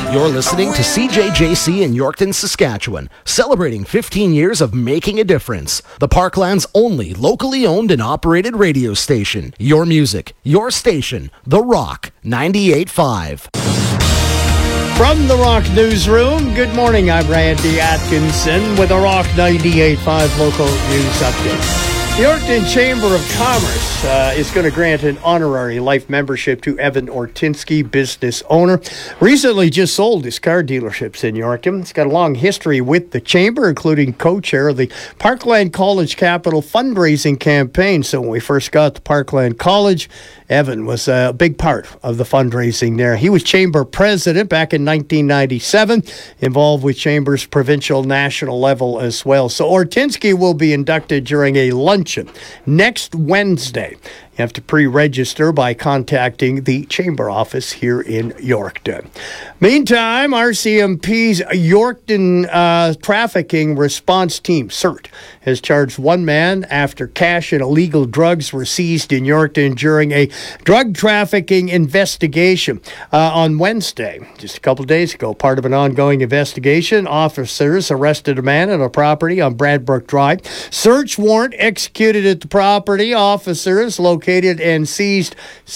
You're listening to CJJC in Yorkton, Saskatchewan, celebrating 15 years of making a difference. The Parkland's only locally owned and operated radio station. Your music, your station, The Rock 98.5. From the Rock Newsroom, good morning. I'm Randy Atkinson with a Rock 98.5 local news update. The Yorkton Chamber of Commerce is going to grant an honorary life membership to Evan Ortinsky, business owner. Recently just sold his car dealerships in Yorkton. He's got a long history with the Chamber, including co-chair of the Parkland College Capital fundraising campaign. So when we first got to Parkland College, Evan was a big part of the fundraising there. He was Chamber president back in 1997, involved with Chamber's provincial, national level as well. So Ortinsky will be inducted during a luncheon next Wednesday. You have to pre-register by contacting the Chamber office here in Yorkton. Meantime, RCMP's Yorkton Trafficking Response Team, CERT, has charged one man after cash and illegal drugs were seized in Yorkton during a drug trafficking investigation on Wednesday, just a couple of days ago. Part of an ongoing investigation, officers arrested a man at a property on Bradbrook Drive. Search warrant executed at the property. Officers located and seized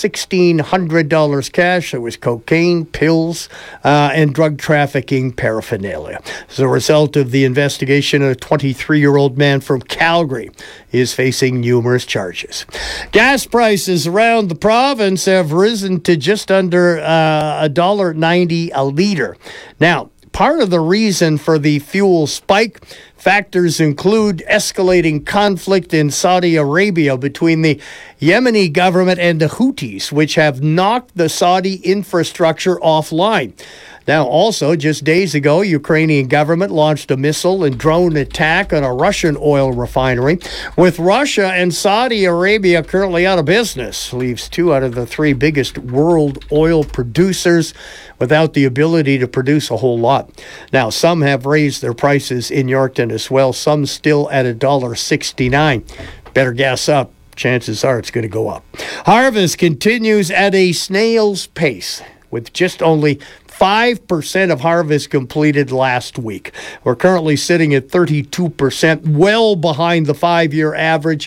$1,600 cash. There was cocaine, pills, and drug trafficking paraphernalia. As a result of the investigation, a 23-year-old man from Calgary is facing numerous charges. Gas prices around the province have risen to just under $1.90 a litre. Now, part of the reason for the fuel spike, factors include escalating conflict in Saudi Arabia between the Yemeni government and the Houthis, which have knocked the Saudi infrastructure offline. Now, also, just days ago, Ukrainian government launched a missile and drone attack on a Russian oil refinery. With Russia and Saudi Arabia currently out of business, leaves 2 out of the 3 biggest world oil producers without the ability to produce a whole lot. Now, some have raised their prices in Yorkton as well, some still at $1.69. Better gas up. Chances are it's going to go up. Harvest continues at a snail's pace, with just only 5% of harvest completed last week. We're currently sitting at 32%, well behind the 5-year average,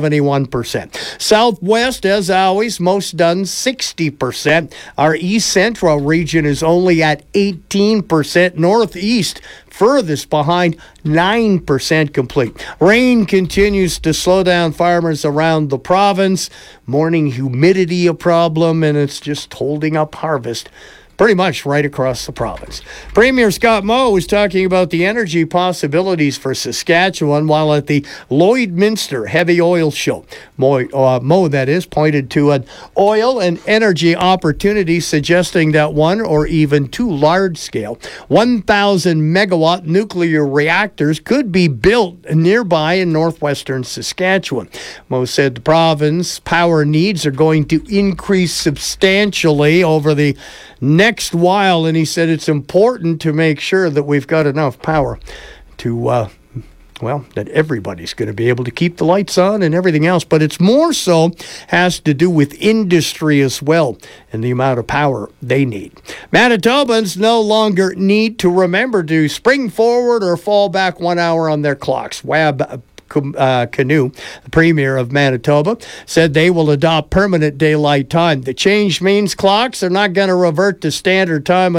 71%. Southwest, as always, most done, 60%. Our East Central region is only at 18%. Northeast, furthest behind, 9% complete. Rain continues to slow down farmers around the province. Morning humidity a problem, and it's just holding up harvest pretty much right across the province. Premier Scott Moe was talking about the energy possibilities for Saskatchewan while at the Lloydminster Heavy Oil Show. Moe, that is, pointed to an oil and energy opportunity, suggesting that 1 or even 2 large-scale 1,000-megawatt nuclear reactors could be built nearby in northwestern Saskatchewan. Moe said the province power needs are going to increase substantially over the next while, and he said it's important to make sure that we've got enough power to, that everybody's going to be able to keep the lights on and everything else. But it's more so has to do with industry as well and the amount of power they need. Manitobans no longer need to remember to spring forward or fall back 1 hour on their clocks. Wab Canoe, the Premier of Manitoba, said they will adopt permanent daylight time. The change means clocks are not going to revert to standard time